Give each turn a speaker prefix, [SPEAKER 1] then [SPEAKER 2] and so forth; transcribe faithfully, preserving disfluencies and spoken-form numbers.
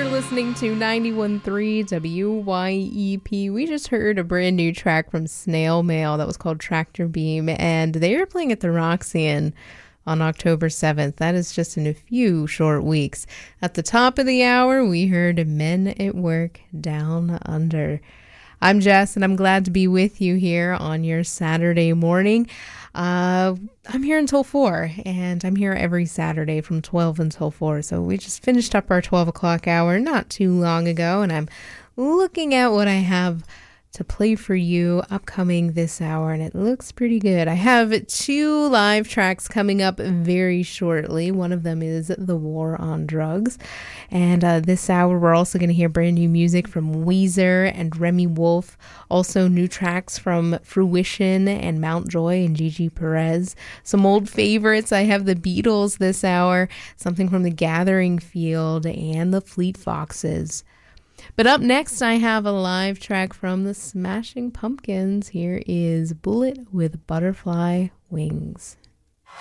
[SPEAKER 1] Listening to ninety-one point three W Y E P. We just heard a brand new track from Snail Mail that was called Tractor Beam, and they are playing at the Roxy on October seventh. That is just in a few short weeks. At the top of the hour, we heard Men at Work Down Under. I'm Jess, and I'm glad to be with you here on your Saturday morning. Uh, I'm here until four, and I'm here every Saturday from twelve until four. So we just finished up our twelve o'clock hour not too long ago, and I'm looking at what I have to play for you upcoming this hour, and it looks pretty good. I have two live tracks coming up very shortly. One of them is The War on Drugs, and uh, this hour we're also going to hear brand new music from Weezer and Remy Wolf, also new tracks from Fruition and Mount Joy and Gigi Perez, some old favorites. I have the Beatles this hour, something from The Gathering Field, and the Fleet Foxes. But up next, I have a live track from the Smashing Pumpkins. Here is Bullet with Butterfly Wings.